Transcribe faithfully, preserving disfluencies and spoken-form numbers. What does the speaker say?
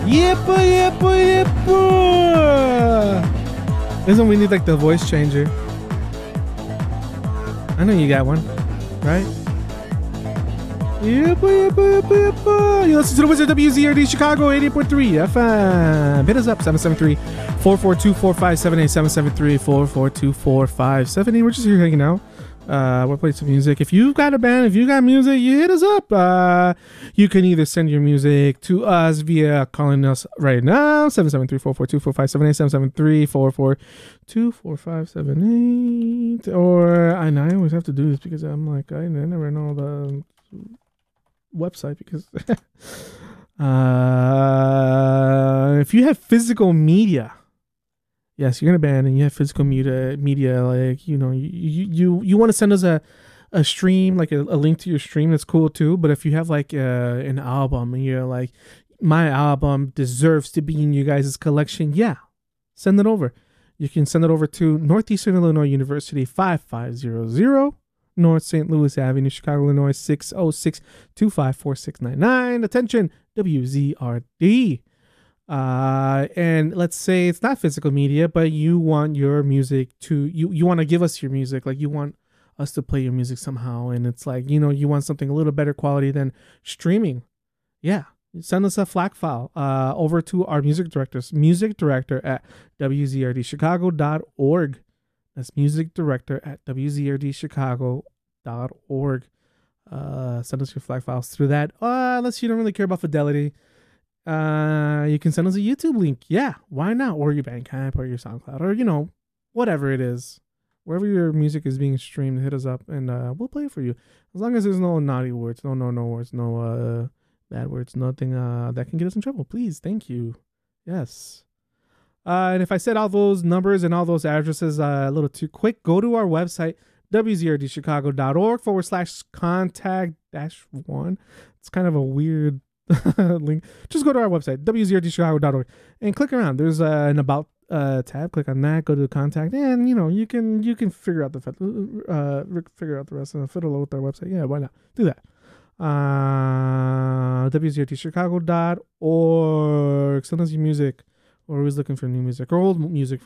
Yippa, yippa, yippa. Isn't we need like the voice changer? I know you got one, right? Yippa, yippa, yippa, yippa. You listen to the Wizard W Z R D Chicago eighty point three F M. Hit us up, seven seven three, four four two, four five seven eight, seven seven three, four four two, four five seven eight. We're just here hanging out. Uh, we'll play some music. If you've got a band, if you got music, you hit us up. Uh, you can either send your music to us via calling us right now, seven seven three, four four two, four five seven eight, seven seven three, four four two, four five seven eight. Or, I know I always have to do this because I'm like, I, I never know the website because uh, if you have physical media, yes, you're in a band and you have physical media, media like, you know, you you, you want to send us a, a stream, like a, a link to your stream, that's cool too. But if you have like uh, an album and you're like, my album deserves to be in you guys' collection, yeah, send it over. You can send it over to Northeastern Illinois University, five five zero zero North Saint Louis Avenue, Chicago, Illinois, six oh six, two five four, six nine nine. Attention, W Z R D. Uh, and let's say it's not physical media, but you want your music to, you, you want to give us your music. Like you want us to play your music somehow. And it's like, you know, you want something a little better quality than streaming. Yeah. Send us a FLAC file, uh, over to our music directors, music director at W Z R D chicago dot org. That's music director at W Z R D chicago dot org. Uh, send us your FLAC files through that. Uh, unless you don't really care about fidelity. Uh, you can send us a YouTube link. Yeah, why not? Or your Bandcamp or your SoundCloud or, you know, whatever it is. Wherever your music is being streamed, hit us up and uh, we'll play it for you. As long as there's no naughty words, no, no, no words, no uh, bad words, nothing uh, that can get us in trouble. Please, thank you. Yes. Uh, and if I said all those numbers and all those addresses uh, a little too quick, go to our website, W Z R D chicago dot org forward slash contact dash one. It's kind of a weird link. Just go to our website, W Z R D chicago dot org, and click around. There's uh, an about uh, tab. Click on that. Go to the contact, and you know you can you can figure out the uh figure out the rest and fiddle with our website. Yeah, why not do that? Uh, W Z R D chicago dot org. Send us your music. We're always looking for new music or old music